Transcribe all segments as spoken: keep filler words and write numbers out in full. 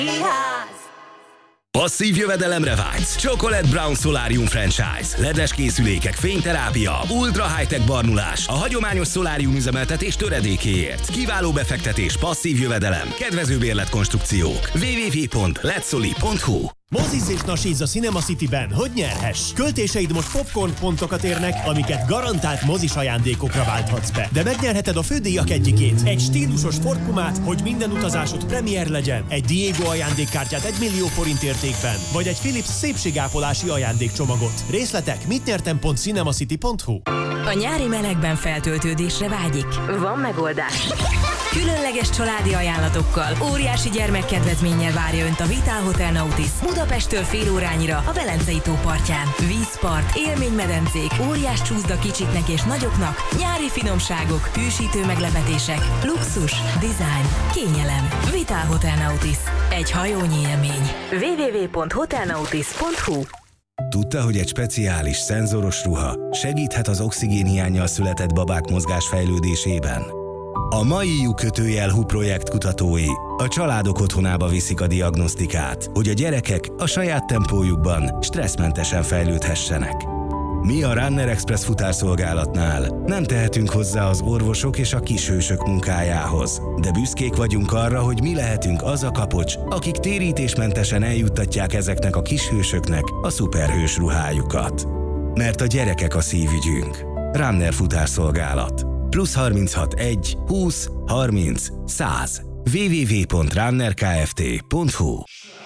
Passzív jövedelemre vágysz? Chocolate Brown Solarium Franchise. ledes készülékek, fényterápia, ultra high-tech barnulás. A hagyományos szolárium üzemeltetés töredékéért. Kiváló befektetés, passzív jövedelem, kedvező bérletkonstrukciók. double-u double-u double-u pont letsoli pont hu. Mozizz és nasízz a Cinema Cityben, hogy nyerhess! Költéseid most popcorn pontokat érnek, amiket garantált mozis ajándékokra válthatsz be. De megnyerheted a fődíjak egyikét. Egy stílusos Ford Pumát, hogy minden utazásod premier legyen. Egy Diego ajándékkártyát egy millió forint értékben. Vagy egy Philips szépségápolási ajándékcsomagot. Részletek mit nyertem pont cinemacity pont hu. A nyári melegben feltöltődésre vágyik? Van megoldás! Különleges családi ajánlatokkal, óriási gyermekkedvezménnyel várja Önt a Vitál Hotel Nautis Budapesttől fél órányira a Velencei tó partján. Vízpart, élménymedencék, óriás csúszda kicsiknek és nagyoknak, nyári finomságok, hűsítő meglepetések, luxus, design, kényelem. Vitál Hotel Nautis. Egy hajónyi élmény. double-u double-u double-u pont hotelnautis pont hu. Tudta, hogy egy speciális, szenzoros ruha segíthet az oxigénhiánnyal született babák mozgásfejlődésében? A mai u kötőjel hu projekt kutatói a családok otthonába viszik a diagnosztikát, hogy a gyerekek a saját tempójukban stresszmentesen fejlődhessenek. Mi a Runner Express futárszolgálatnál nem tehetünk hozzá az orvosok és a kishősök munkájához, de büszkék vagyunk arra, hogy mi lehetünk az a kapocs, akik térítésmentesen eljuttatják ezeknek a kishősöknek a szuperhős ruhájukat. Mert a gyerekek a szívügyünk. Runner futárszolgálat. Plusz harminchat egy húsz harminc száz. double-u double-u double-u pont runner kft pont hu.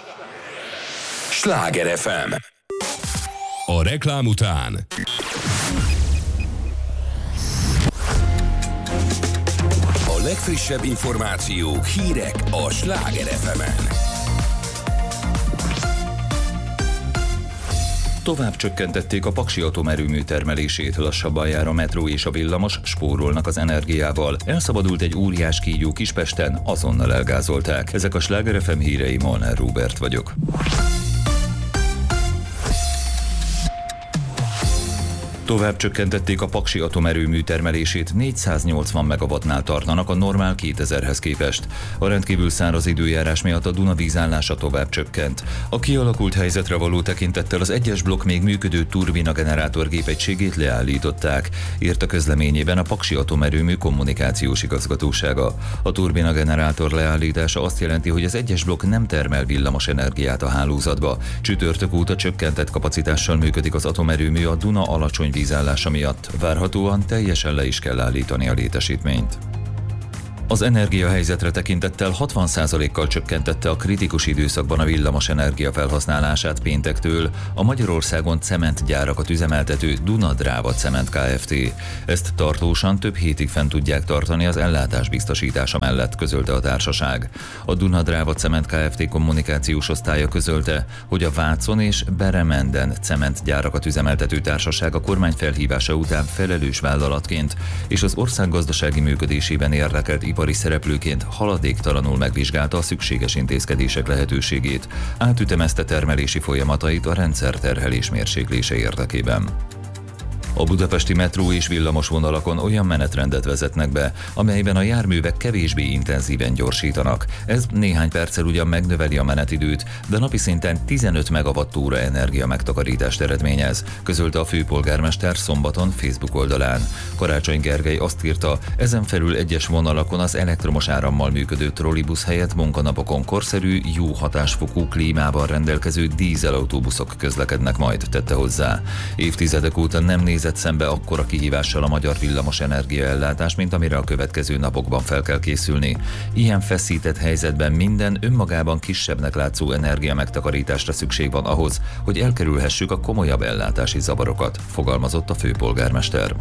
Sláger ef em. A reklám után a legfrissebb információk, hírek a Sláger ef emen. Tovább csökkentették a paksi atomerőmű termelését, lassabban jár a metró és a villamos, spórolnak az energiával. Elszabadult egy óriás kígyó Kispesten, azonnal elgázolták. Ezek a Sláger ef em hírei, Molnár Róbert vagyok. Tovább csökkentették a paksi atomerőmű termelését, négyszáznyolcvan megawattnál tartanak a normál kétezerhez képest. A rendkívül száraz időjárás miatt a Duna vízállása tovább csökkent. A kialakult helyzetre való tekintettel az egyes blokk még működő turbina generátor gépegységét leállították, írt a közleményében a paksi atomerőmű kommunikációs igazgatósága. A turbina generátor leállítása azt jelenti, hogy az egyes blokk nem termel villamos energiát a hálózatba. Csütörtök óta csökkentett kapacitással működik az atomerőmű a Duna alacsony vízállása miatt, várhatóan teljesen le is kell állítani a létesítményt. Az energiahelyzetre tekintettel hatvan százalékkal csökkentette a kritikus időszakban a villamos energia felhasználását péntektől a Magyarországon cementgyárakat üzemeltető Duna Dráva Cement Kft. Ezt tartósan több hétig fent tudják tartani az ellátás biztosítása mellett, közölte a társaság. A Duna Dráva Cement Kft. Kommunikációs osztálya közölte, hogy a Vácon és Beremenden cementgyárakat üzemeltető társaság a kormány felhívása után felelős vállalatként és az ország gazdasági működésében érdekelt ipari szereplőként haladéktalanul megvizsgálta a szükséges intézkedések lehetőségét, átütemezte termelési folyamatait a rendszerterhelés mérséklése érdekében. A budapesti metró és villamos vonalakon olyan menetrendet vezetnek be, amelyben a járművek kevésbé intenzíven gyorsítanak. Ez néhány perccel ugyan megnöveli a menetidőt, de napi szinten tizenöt megawattóra energia megtakarítást eredményez, közölte a főpolgármester szombaton Facebook oldalán. Karácsony Gergely azt írta, ezen felül egyes vonalakon az elektromos árammal működő trollibusz helyett munkanapokon korszerű, jó hatásfokú klímával rendelkező dízelautóbuszok közlekednek majd, tette hozzá. Évtizedek óta nem néz szembe akkora kihívással a magyar villamos energiaellátás, mint amire a következő napokban fel kell készülni. Ilyen feszített helyzetben minden önmagában kisebbnek látszó energia megtakarításra szükség van ahhoz, hogy elkerülhessük a komolyabb ellátási zavarokat, fogalmazott a főpolgármester.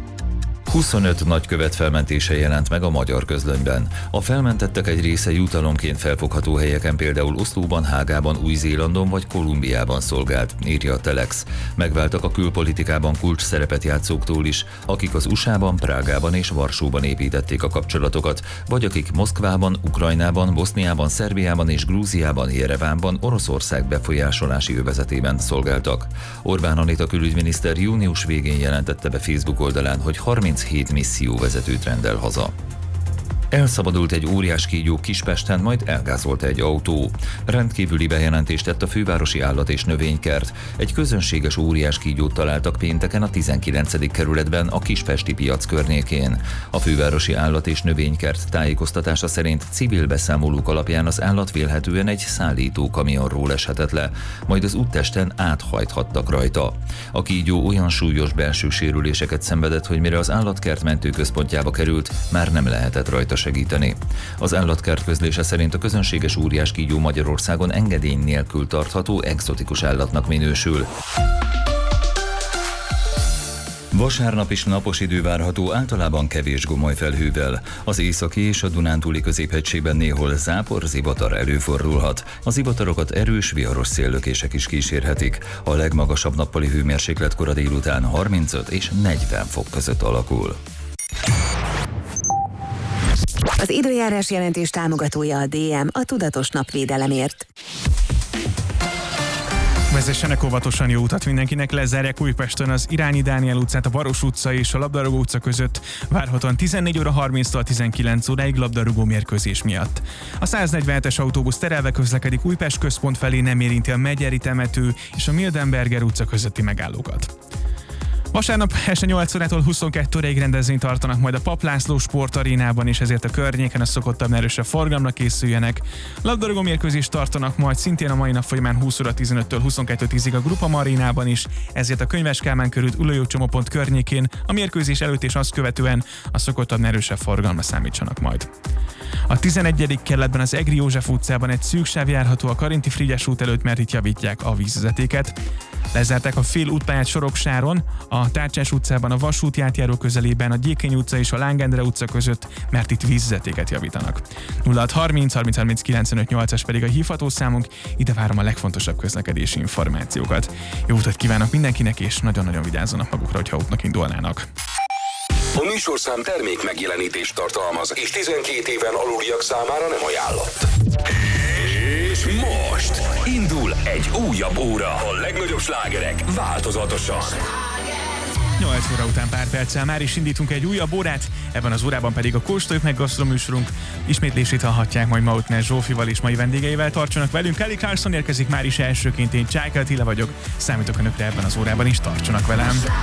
huszonöt nagykövet felmentése jelent meg a Magyar Közlönyben. A felmentettek egy része jutalomként felfogható helyeken, például Oszlóban, Hágában, Új-Zélandon vagy Kolumbiában szolgált, írja a Telex. Megváltak a külpolitikában kulcs szerepet játszóktól is, akik az u es á-ban, Prágában és Varsóban építették a kapcsolatokat, vagy akik Moszkvában, Ukrajnában, Boszniában, Szerbiában és Grúziában, Jerevánban, Oroszország befolyásolási övezetében szolgáltak. Orbán Anita külügyminiszter június végén jelentette be Facebook oldalán, hogy harminchét misszióvezetőt rendel haza. Elszabadult egy óriás kígyó Kispesten, majd elgázolta egy autó. Rendkívüli bejelentést tett a fővárosi állat- és növénykert. Egy közönséges óriás kígyót találtak pénteken a tizenkilencedik kerületben a Kispesti piac környékén. A fővárosi állat- és növénykert tájékoztatása szerint civil beszámolók alapján az állat vélhetően egy szállító kamionról eshetett le, majd az úttesten áthajthattak rajta. A kígyó olyan súlyos belső sérüléseket szenvedett, hogy mire az állatkert mentőközpontjába került, már nem lehetett rajta segíteni. Az állatkert közlése szerint a közönséges óriás kígyó Magyarországon engedély nélkül tartható egzotikus állatnak minősül. Vasárnap is napos idő várható, általában kevés gomoly felhővel. Az északi és a Dunántúli középhegységben néhol zápor, zivatar előfordulhat. Az zivatarokat erős, viharos széllökések is kísérhetik. A legmagasabb nappali hőmérséklet kora délután harmincöt és negyven fok között alakul. Az időjárás jelentés támogatója a dé em, a tudatos napvédelemért. Vezessenek óvatosan, jó utat mindenkinek, lezárják Újpesten az Irányi Dániel utcát, a Baros utca és a Labdarúgó utca között, várhatóan tizennégy óra harminctól tizenkilenc óráig labdarúgó mérkőzés miatt. A száznegyvenhetes autóbusz terelve közlekedik Újpest központ felé, nem érinti a Megyeri temető és a Mildenberger utca közötti megállókat. Vasárnap este nyolc órától huszonkettő óráig rendezvényt tartanak majd a Papp László sportarénában, és ezért a környéken a szokottabban erősebb forgalomra készüljenek. Labdarúgó mérkőzést tartanak majd szintén a mai nap folyamán húsz óra tizenöttől huszonkettő tízig a Grupama arénában is, ezért a Könyves Kálmán körút ülőjog csomópont környékén a mérkőzés előtt és azt követően a szokottabban erősebb forgalomra számítsanak majd. A tizenegyedik kerületben az Egri József utcában egy szűk sáv járható a Karinti Frigyes út előtt, mert itt javítják a vízvezetéket. Lezárták a fél útpályát Soroksáron, a Tárcsás utcában, a vasúti átjáró közelében, a Gyékény utca és a Lángendre utca között, mert itt vízvezetéket javítanak. nulla hat harminc harminc harminc kilencvenöt nyolcas pedig a hívható számunk, ide várom a legfontosabb közlekedési információkat. Jó utat kívánok mindenkinek, és nagyon-nagyon vigyázzanak magukra, hogyha útnak indulnának. A műsorszám termék megjelenítést tartalmaz, és tizenkét éven aluliak számára nem ajánlott. És most indul egy újabb óra. A legnagyobb slágerek változatosan. nyolc óra után pár perccel már is indítunk egy újabb órát, ebben az órában pedig a Kóstoljuk meg gasztroműsorunk ismétlését hallhatják majd Mautner Zsófival és mai vendégeivel. Tartsanak velünk, Kelly Clarkson érkezik már is elsőként, én Csáky Attila vagyok, számítok önökre ebben az órában is, tartsanak velem!